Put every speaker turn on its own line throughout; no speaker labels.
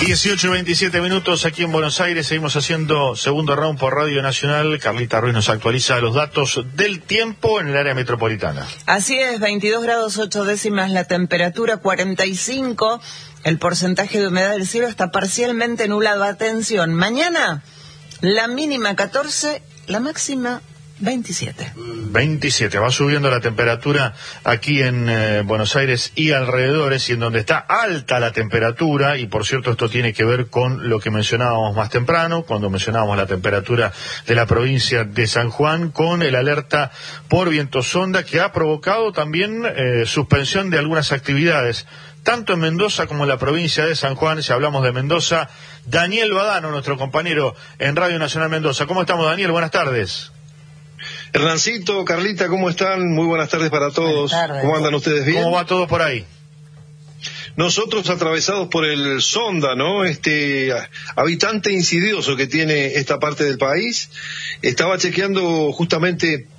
18:27 aquí en Buenos Aires. Seguimos haciendo segundo round por Radio Nacional. Carlita Ruiz nos actualiza los datos del tiempo en el área metropolitana.
Así es, 22 grados 8 décimas la temperatura, 45 el porcentaje de humedad del cielo, está parcialmente nublado. Atención, mañana la mínima 14, la máxima 27.
27, va subiendo la temperatura aquí en Buenos Aires y alrededores, y en donde está alta la temperatura, y por cierto esto tiene que ver con lo que mencionábamos más temprano, cuando mencionábamos la temperatura de la provincia de San Juan, con el alerta por viento sonda que ha provocado también suspensión de algunas actividades, tanto en Mendoza como en la provincia de San Juan. Si hablamos de Mendoza, Daniel Badano, nuestro compañero en Radio Nacional Mendoza. ¿Cómo estamos, Daniel? Buenas tardes.
Hernancito, Carlita, ¿cómo están? Muy buenas tardes para todos. ¿Cómo andan ustedes? ¿Bien?
¿Cómo va todo por ahí?
Nosotros atravesados por el sonda, ¿no? Este habitante insidioso que tiene esta parte del país. Estaba chequeando justamente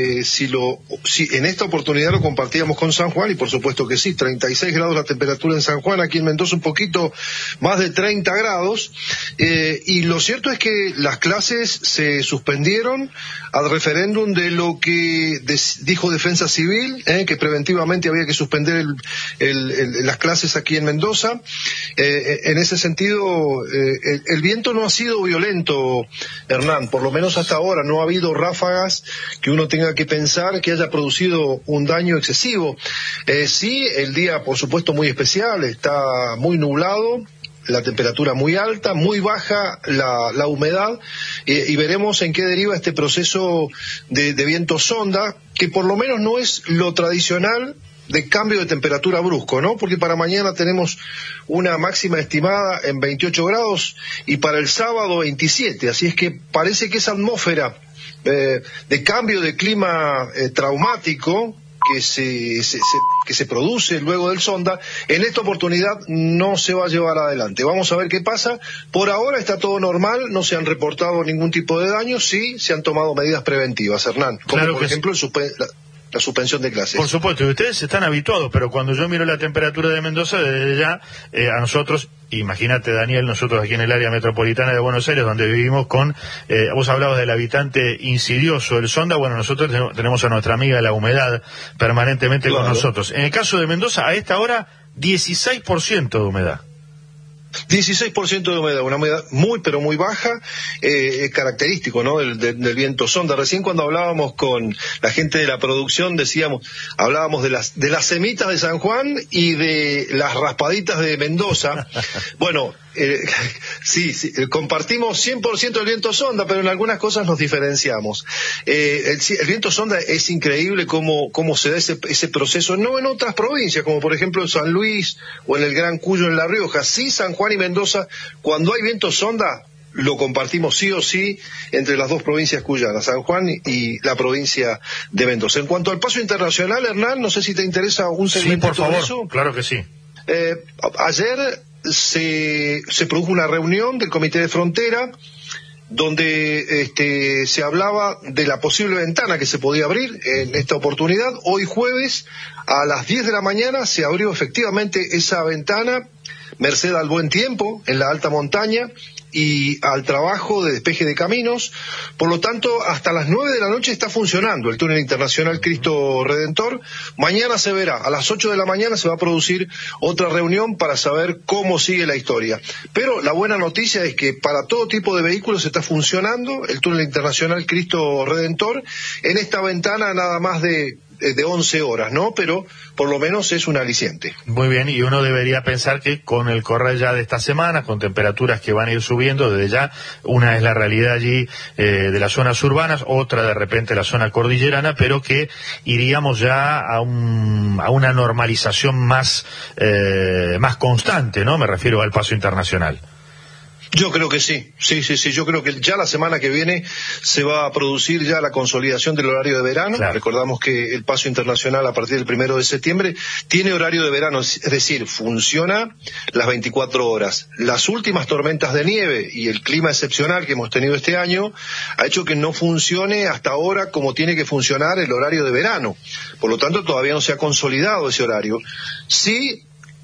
si en esta oportunidad lo compartíamos con San Juan, y por supuesto que sí, 36 grados la temperatura en San Juan, aquí en Mendoza un poquito más de 30 grados, y lo cierto es que las clases se suspendieron al referéndum de lo que dijo Defensa Civil, que preventivamente había que suspender las clases aquí en Mendoza. En ese sentido, el viento no ha sido violento, Hernán, por lo menos hasta ahora no ha habido ráfagas que uno tenga que pensar que haya producido un daño excesivo. Sí, el día por supuesto muy especial, está muy nublado, la temperatura muy alta, muy baja la humedad, y veremos en qué deriva este proceso de viento sonda, que por lo menos no es lo tradicional de cambio de temperatura brusco, ¿no? Porque para mañana tenemos una máxima estimada en 28 grados y para el sábado 27, así es que parece que esa atmósfera de cambio de clima traumático que se produce luego del sonda, en esta oportunidad no se va a llevar adelante. Vamos a ver qué pasa. Por ahora está todo normal, no se han reportado ningún tipo de daño, sí se han tomado medidas preventivas, Hernán, como claro, por ejemplo la suspensión de clases.
Por supuesto, y ustedes están habituados, pero cuando yo miro la temperatura de Mendoza, desde ya, a nosotros, imagínate, Daniel, nosotros aquí en el área metropolitana de Buenos Aires, donde vivimos vos hablabas del habitante insidioso, el sonda, bueno, nosotros tenemos a nuestra amiga la humedad permanentemente con nosotros. En el caso de Mendoza, a esta hora, 16% de humedad.
16% de humedad, una humedad muy pero muy baja, característico, ¿no? del viento sonda. Recién cuando hablábamos con la gente de la producción hablábamos de las semitas de San Juan y de las raspaditas de Mendoza. Bueno, sí, compartimos 100% el viento sonda, pero en algunas cosas nos diferenciamos. El viento sonda es increíble cómo se da ese proceso, no en otras provincias, como por ejemplo en San Luis o en el Gran Cuyo en La Rioja. Sí, San Juan y Mendoza, cuando hay viento sonda, lo compartimos sí o sí entre las dos provincias cuyanas, San Juan y la provincia de Mendoza. En cuanto al paso internacional, Hernán, no sé si te interesa un segmento.
Sí, por favor,
de eso.
Claro que sí.
Ayer se produjo una reunión del Comité de Frontera donde se hablaba de la posible ventana que se podía abrir en esta oportunidad. Hoy jueves a las 10 de la mañana se abrió efectivamente esa ventana, merced al buen tiempo en la alta montaña y al trabajo de despeje de caminos. Por lo tanto, hasta las 9 de la noche está funcionando el túnel internacional Cristo Redentor. Mañana se verá, a las 8 de la mañana se va a producir otra reunión para saber cómo sigue la historia. Pero la buena noticia es que para todo tipo de vehículos está funcionando el túnel internacional Cristo Redentor en esta ventana nada más de 11 horas, ¿no? Pero por lo menos es un aliciente.
Muy bien, y uno debería pensar que con el correr ya de esta semana, con temperaturas que van a ir subiendo desde ya, una es la realidad allí de las zonas urbanas, otra de repente la zona cordillerana, pero que iríamos ya a una normalización más constante, ¿no? Me refiero al paso internacional.
Yo creo que sí, yo creo que ya la semana que viene se va a producir ya la consolidación del horario de verano. Claro. Recordamos que el paso internacional a partir del 1 de septiembre tiene horario de verano, es decir, funciona las 24 horas. Las últimas tormentas de nieve y el clima excepcional que hemos tenido este año ha hecho que no funcione hasta ahora como tiene que funcionar el horario de verano. Por lo tanto, todavía no se ha consolidado ese horario. Sí,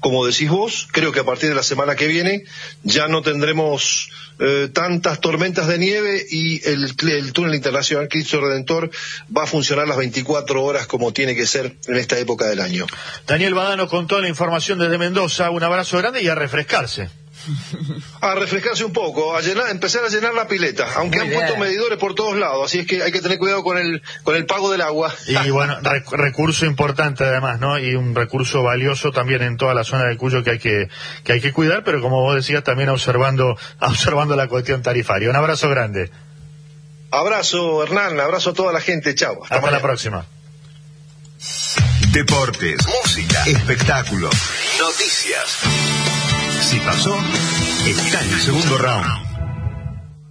como decís vos. Creo que a partir de la semana que viene ya no tendremos tantas tormentas de nieve y el túnel internacional Cristo Redentor va a funcionar las 24 horas como tiene que ser en esta época del año.
Daniel Badano con toda la información desde Mendoza. Un abrazo grande y a refrescarse.
A refrescarse un poco, empezar a llenar la pileta, aunque han puesto medidores por todos lados, así es que hay que tener cuidado con el pago del agua.
Y bueno, recurso importante además, ¿no? Y un recurso valioso también en toda la zona de Cuyo que hay que cuidar, pero como vos decías, también observando la cuestión tarifaria. Un abrazo grande.
Abrazo, Hernán, abrazo a toda la gente, chao.
Hasta la próxima.
Deportes, música, espectáculos, noticias. Si pasó, está en el segundo round.